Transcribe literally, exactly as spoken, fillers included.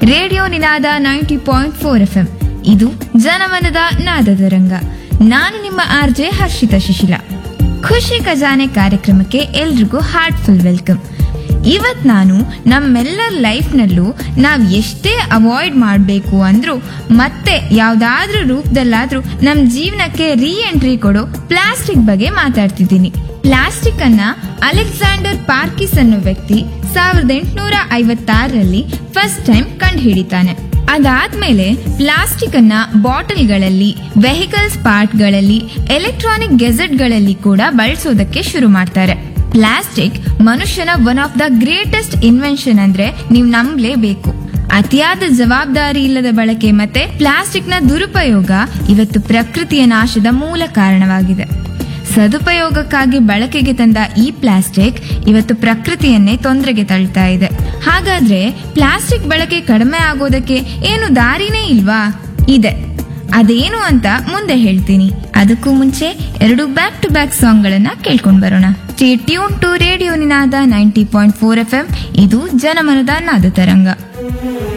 Radio ನಿನಾದ ninety point four F M. ಇದು ಜನಮನದ ನಾದದ ರಂಗ. ನಾನು ನಿಮ್ಮ ಆರ್ ಜೆ ಹರ್ಷಿತಾ ಶಿಶಿಲ. ಖುಷಿ ಖಜಾನೆ ಕಾರ್ಯಕ್ರಮಕ್ಕೆ ಎಲ್ರಿಗೂ ಹಾರ್ಟ್ಫುಲ್ ವೆಲ್ಕಮ್. ಇವತ್ ನಾನು ನಮ್ಮೆಲ್ಲರ ಲೈಫ್ನಲ್ಲೂ ನಾವ್ ಎಷ್ಟೇ ಅವಾಯ್ಡ್ ಮಾಡಬೇಕು ಅಂದ್ರೂ ಮತ್ತೆ ಯಾವ್ದಾದ್ರೂ ರೂಪದಲ್ಲಾದ್ರೂ ನಮ್ ಜೀವನಕ್ಕೆ ರೀ ಎಂಟ್ರಿ ಕೊಡೋ ಪ್ಲಾಸ್ಟಿಕ್ ಬಗ್ಗೆ ಮಾತಾಡ್ತಿದ್ದೀನಿ. ಪ್ಲಾಸ್ಟಿಕ್ ಅನ್ನ ಅಲೆಕ್ಸಾಂಡರ್ ಪಾರ್ಕಿಸ್ ಅನ್ನೋ ವ್ಯಕ್ತಿ ಸಾವಿರದ ಎಂಟುನೂರ ಐವತ್ತಾರರಲ್ಲಿ ಫಸ್ಟ್ ಟೈಮ್ ಕಂಡು ಹಿಡಿತಾನೆ. ಅದಾದ್ಮೇಲೆ ಪ್ಲಾಸ್ಟಿಕ್ ಅನ್ನ ಬಾಟಲ್ಗಳಲ್ಲಿ, ವೆಹಿಕಲ್ಸ್ ಪಾರ್ಟ್ಗಳಲ್ಲಿ, ಎಲೆಕ್ಟ್ರಾನಿಕ್ ಗೆಜೆಟ್ಗಳಲ್ಲಿ ಕೂಡ ಬಳಸೋದಕ್ಕೆ ಶುರು ಮಾಡ್ತಾರೆ. ಪ್ಲಾಸ್ಟಿಕ್ ಮನುಷ್ಯನ one of the greatest invention ಅಂದ್ರೆ ನೀವು ನಂಬಲೇಬೇಕು. ಅತಿಯಾದ ಜವಾಬ್ದಾರಿ ಇಲ್ಲದ ಬಳಕೆ ಮತ್ತೆ ಪ್ಲಾಸ್ಟಿಕ್ ನ ದುರುಪಯೋಗ ಇವತ್ತು ಪ್ರಕೃತಿಯ ನಾಶದ ಮೂಲ ಕಾರಣವಾಗಿದೆ. ಸದುಪಯೋಗಕ್ಕಾಗಿ ಬಳಕೆಗೆ ತಂದ ಈ ಪ್ಲಾಸ್ಟಿಕ್ ಇವತ್ತು ಪ್ರಕೃತಿಯನ್ನೇ ತೊಂದರೆಗೆ ತಳ್ತಾ ಇದೆ. ಹಾಗಾದ್ರೆ ಪ್ಲಾಸ್ಟಿಕ್ ಬಳಕೆ ಕಡಿಮೆ ಆಗೋದಕ್ಕೆ ಏನು ದಾರಿನೇ ಇಲ್ವಾ? ಇದೆ. ಅದೇನು ಅಂತ ಮುಂದೆ ಹೇಳ್ತೀನಿ. ಅದಕ್ಕೂ ಮುಂಚೆ ಎರಡು ಬ್ಯಾಕ್ ಟು ಬ್ಯಾಕ್ ಸಾಂಗ್ ಗಳನ್ನ ಕೇಳ್ಕೊಂಡ್ ಬರೋಣ. Stay tune to radio Ninada ninety point four F M. ಇದು ಜನಮನದ ನಾದ ತರಂಗ.